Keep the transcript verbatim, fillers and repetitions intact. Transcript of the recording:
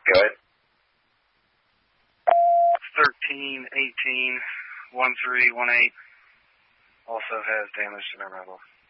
Go ahead. thirteen eighteen one three one eight also has damage to their metal.